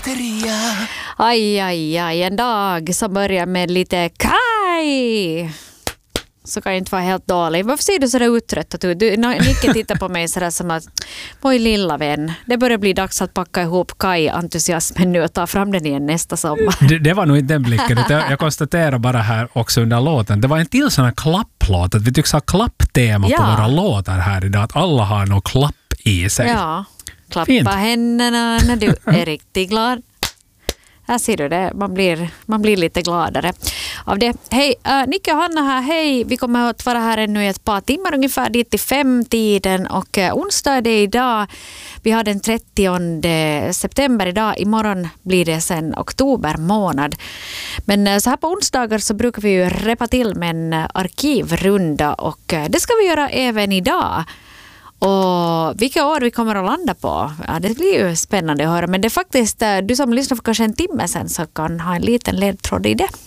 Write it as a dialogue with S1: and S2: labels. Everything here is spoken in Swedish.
S1: Batteria.
S2: Aj, en dag som börjar med lite kaj. Så kan jag inte vara helt dålig. Varför ser du så där uttröttad ut? Nicke tittar på mig sådär som att oj lilla vän, det börjar bli dags att packa ihop kaj-entusiasmen nu och ta fram den igen nästa sommar.
S3: Det var nog inte den blicken. Jag konstaterar bara här också under låten. Det var en till sån här klapplåt. Att vi tycks ha klapptema på våra låtar här idag. Att alla har nog klapp i sig.
S2: Ja, klappa
S3: Fint.
S2: händerna när du är riktigt glad. Här ser du det. Man blir lite gladare av det. Hej, Nicke och Hanna här. Hej, vi kommer att vara här ännu i ett par timmar ungefär dit till 5-tiden och onsdag är det idag. Vi har den 30 september idag. Imorgon blir det sen oktober månad. Men så här på onsdagar så brukar vi ju repa till med en arkivrunda och det ska vi göra även idag. Och vilka år vi kommer att landa på, ja, det blir ju spännande att höra. Men det är faktiskt, du som lyssnar för kanske en timme sen så kan ha en liten ledtråd i det.